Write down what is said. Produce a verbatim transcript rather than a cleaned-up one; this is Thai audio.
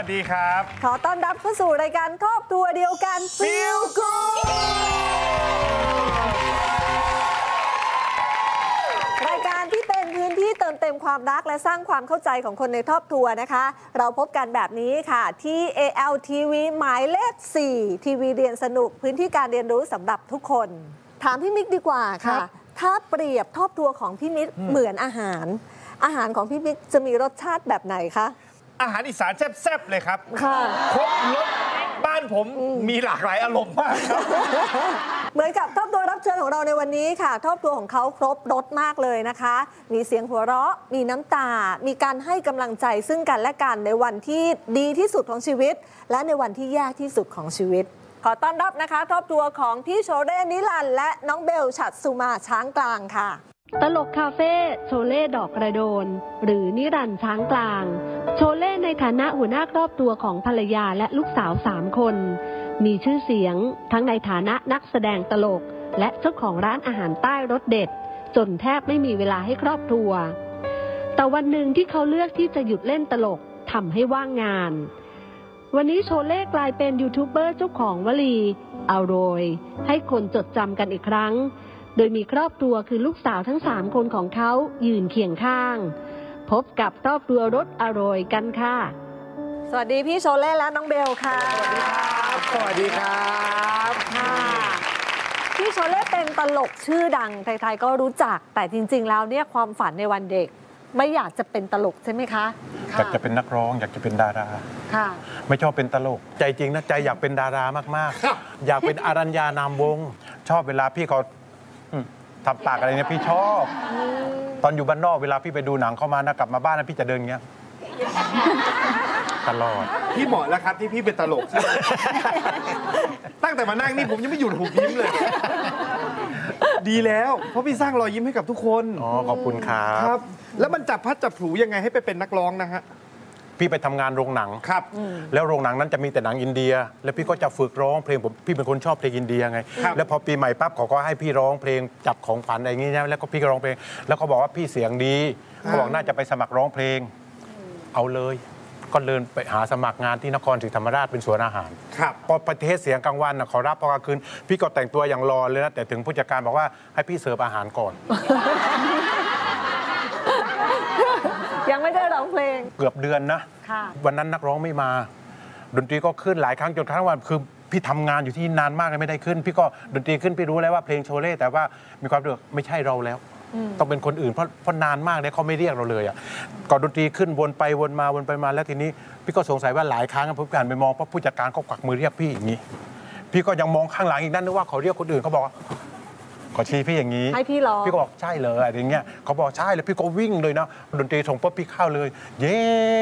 สดีครับขอต้อนรับเข้าสู่รายการครอบครัวเดียวกัน Feel Good รายการที่เป็นพื้นที่เติมเต็มความรักและสร้างความเข้าใจของคนในครอบครัวนะคะ เราพบกันแบบนี้ค่ะที่ เอ แอล ที วี หมายเลข สี่ ทีวีเรียนสนุกพื้นที่การเรียนรู้สำหรับทุกคนถามพี่มิกดีกว่าค่ะถ้าเปรียบครอบครัวของพี่มิกเหมือนอาหารอาหารของพี่มิกจะมีรสชาติแบบไหนคะอาหารอีสานแซ่บๆเลยครับค่ะครบรสบ้านผมมีหลากหลายอารมณ์มากครับเหมือนกับครอบครัวรับเชิญของเราในวันนี้ค่ะครอบครัวของเขาครบรสมากเลยนะคะมีเสียงหัวเราะมีน้ำตามีการให้กำลังใจซึ่งกันและกันในวันที่ดีที่สุดของชีวิตและในวันที่ยากที่สุดของชีวิตขอต้อนรับนะคะครอบครัวของพี่โชเร่นิรันดร์และน้องเบลฉัตรสุมาช้างกลางค่ะตลกคาเฟ่โชเล่ดอกกระโดนหรือนิรันดร์ช้างกลางโชเล่ในฐานะหัวหน้าครอบครัวของภรรยาและลูกสาวสามคนมีชื่อเสียงทั้งในฐานะนักแสดงตลกและเจ้าของร้านอาหารใต้รสเด็ดจนแทบไม่มีเวลาให้ครอบครัวแต่วันหนึ่งที่เขาเลือกที่จะหยุดเล่นตลกทำให้ว่างงานวันนี้โชเล่กลายเป็นยูทูบเบอร์เจ้าของวลีอร่อยให้คนจดจำกันอีกครั้งโดยมีครอบครัวคือลูกสาวทั้งสามคนของเขายืนเคียงข้างพบกับครอบครัวรสอร่อยกันค่ะสวัสดีพี่โชเล่และน้องเบลค่ะสวัสดีครับสวัสดีครับค่ะพี่โชเล่เป็นตลกชื่อดังใครๆก็รู้จักแต่จริงๆแล้วเนี่ยความฝันในวันเด็กไม่อยากจะเป็นตลกใช่ไหมคะอยากจะเป็นนักร้องอยากจะเป็นดาราค่ะไม่ชอบเป็นตลกใจจริงนะใจอยากเป็นดารามากๆอยากเป็นอารัญญานามวงศ์ชอบเวลาพี่เขาทำปากอะไรเนี่ยพี่ชอบตอนอยู่บ้านนอกเวลาพี่ไปดูหนังเข้ามานะกลับมาบ้านนะพี่จะเดินอย่างเงี้ยตลอดพี่เหมาะแล้วครับที่พี่เป็นตลกตั้งแต่มานั่งนี่ผมยังไม่หยุดหุบยิ้มเลยดีแล้วเพราะพี่สร้างรอยยิ้มให้กับทุกคนอ๋อขอบคุณครับครับแล้วมันจับพัดจับผูยังไงให้ไปเป็นนักร้องนะฮะพี่ไปทำงานโรงหนังครับแล้วโรงหนังนั้นจะมีแต่หนังอินเดียแล้วพี่ก็จะฝึกร้องเพลงผมพี่เป็นคนชอบเพลงอินเดียไงแล้วพอปีใหม่ปั๊บเขาก็ให้พี่ร้องเพลงจับของฝันอะไรอย่างงี้ใช่ไหมแล้วก็พี่ก็ร้องเพลงแล้วเขาบอกว่าพี่เสียงดีเขาบอกน่าจะไปสมัครร้องเพลงเอาเลยก็เดินไปหาสมัครงานที่นครศรีธรรมราชเป็นสวนอาหารพอประเทศเสียงกลางวันเขารับพอกลางคืนพี่ก็แต่งตัวอย่างรอเลยนะแต่ถึงผู้จัดการบอกว่าให้พี่เสิร์ฟอาหารก่อนยังไม่ได้ร้องเพลงเกือบเดือนนะวันนั้นนักร้องไม่มาดนตรีก็ขึ้นหลายครั้งจนครั้งวันคือพี่ทำงานอยู่ที่นานมากเลยไม่ได้ขึ้นพี่ก็ดนตรีขึ้นพี่รู้แล้วว่าเพลงโชเล่แต่ว่ามีความรู้สึกไม่ใช่เราแล้วต้องเป็นคนอื่นเพราะเพราะนานมากเลยเขาไม่เรียกเราเลยอ่ะก่อนดนตรีขึ้นวนไปวนมาวนไปมาแล้วทีนี้พี่ก็สงสัยว่าหลายครั้งผมการไปมองเพราะผู้จัดการเขากวักมือเรียกพี่อย่างนี้พี่ก็ยังมองข้างหลังอีกนั่นนึกว่าเขาเรียกคนอื่นเขาบอกขอชี้พี่อย่างนี้ให้พี่ร้องพี่ก็บอกใช่เลยอะไรอย่างเงี้ยเขาบอกใช่แล้วพี่ก็วิ่งเลยนะดนตรีส่งปุ๊บพี่เข้าเลยเย้